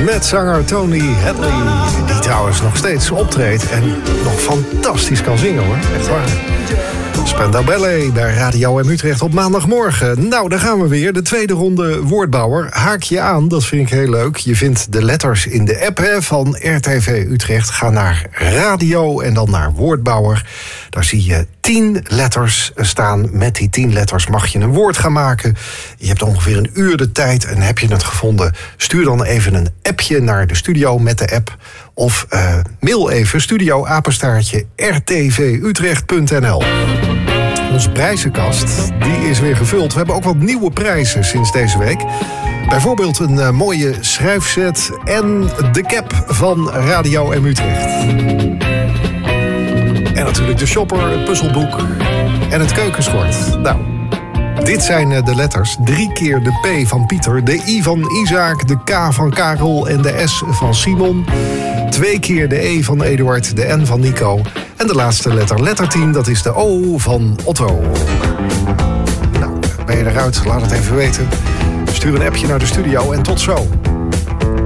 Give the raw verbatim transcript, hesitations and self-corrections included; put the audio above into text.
met zanger Tony Hadley. Die trouwens nog steeds optreedt en nog fantastisch kan zingen, hoor. Echt waar. Spandau Ballet bij Radio M Utrecht op maandagmorgen. Nou, daar gaan we weer. De tweede ronde Woordbouwer. Haak je aan, dat vind ik heel leuk. Je vindt de letters in de app hè, van R T V Utrecht. Ga naar radio en dan naar Woordbouwer. Daar zie je tien letters staan. Met die tien letters mag je een woord gaan maken. Je hebt ongeveer een uur de tijd en heb je het gevonden. Stuur dan even een appje naar de studio met de app. Of uh, mail even studio apenstaartje r t v utrecht punt n l. Onze prijzenkast die is weer gevuld. We hebben ook wat nieuwe prijzen sinds deze week. Bijvoorbeeld een uh, mooie schrijfset en de cap van Radio M Utrecht. En natuurlijk de shopper, het puzzelboek en het keukenschort. Nou, dit zijn de letters. Drie keer de P van Pieter, de I van Isaac, de K van Karel en de S van Simon. Twee keer de E van Eduard, de N van Nico. En de laatste letter, letter tien, dat is de O van Otto. Nou, ben je eruit? Laat het even weten. Stuur een appje naar de studio en tot zo.